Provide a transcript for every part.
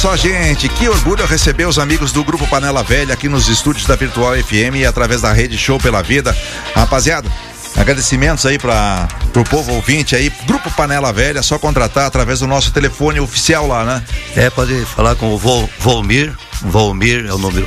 Só gente, que orgulho receber os amigos do Grupo Panela Velha aqui nos estúdios da Virtual FM e através da rede Show pela Vida. Rapaziada, agradecimentos aí pro povo ouvinte aí, Grupo Panela Velha, só contratar através do nosso telefone oficial lá, né? Pode falar com o Volmir é o número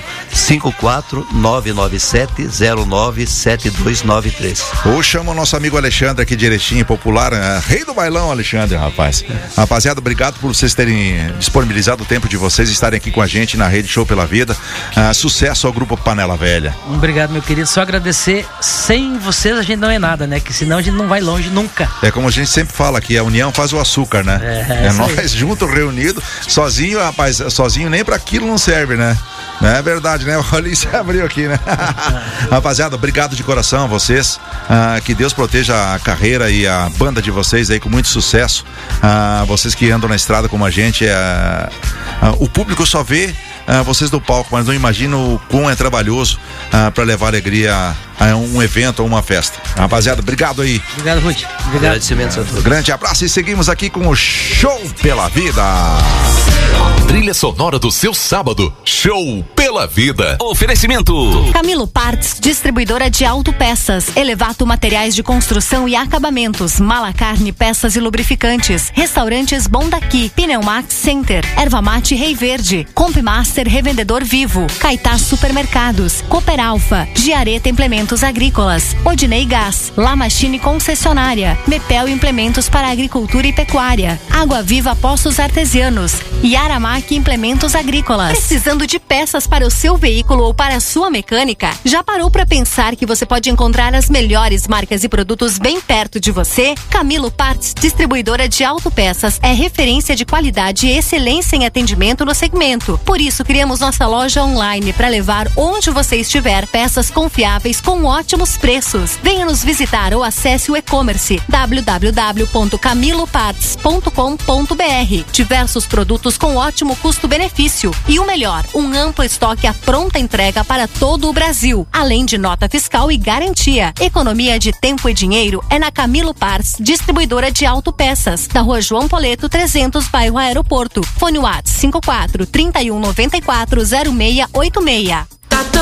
54997097293. Ou chama o nosso amigo Alexandre aqui de Erechim, popular, rei do bailão, Alexandre, rapaz. Rapaziada, obrigado por vocês terem disponibilizado o tempo de vocês estarem aqui com a gente na rede Show pela Vida. Sucesso ao Grupo Panela Velha. Obrigado, meu querido, só agradecer. Sem vocês a gente não é nada, né? Que senão a gente não vai longe nunca. É como a gente sempre fala aqui, a união faz o açúcar, né? É nós juntos, reunidos, sozinho, rapaz, sozinho nem pra aquilo não serve, né? Não é verdade, né? O Rolinho se abriu aqui, né? Rapaziada, obrigado de coração a vocês. Que Deus proteja a carreira e a banda de vocês aí com muito sucesso. Vocês que andam na estrada como a gente, o público só vê vocês do palco, mas não imagina o quão é trabalhoso para levar alegria a um evento, a uma festa. Rapaziada, obrigado aí. Obrigado, Ruth. Obrigado. Agradecimentos a todos. Grande abraço e seguimos aqui com o Show pela Vida. Trilha sonora do seu sábado. Show pela Vida. Oferecimento Camilo Parts, distribuidora de autopeças, Elevato Materiais de Construção e Acabamentos, Malacarne Peças e Lubrificantes, Restaurantes Bom Daqui, Pneumax Center, Erva Mate Rei Verde, Compmaster Revendedor Vivo, Caetá Supermercados, Cooper Alfa, Giareta Implementos Agrícolas, Odinei Gás, La Machine Concessionária, Mepel Implementos para Agricultura e Pecuária, Água Viva Poços Artesianos e Aramac Implementos Agrícolas. Precisando de peças para o seu veículo ou para a sua mecânica? Já parou para pensar que você pode encontrar as melhores marcas e produtos bem perto de você? Camilo Parts, distribuidora de autopeças, é referência de qualidade e excelência em atendimento no segmento. Por isso, criamos nossa loja online para levar onde você estiver peças confiáveis com ótimos preços. Venha nos visitar ou acesse o e-commerce www.camiloparts.com.br. Diversos produtos com ótimo custo-benefício e o melhor, um amplo estoque à pronta entrega para todo o Brasil, além de nota fiscal e garantia. Economia de tempo e dinheiro é na Camilo Parts, distribuidora de autopeças, da Rua João Poleto 300, bairro Aeroporto. Fone WhatsApp 54 31 94 0686.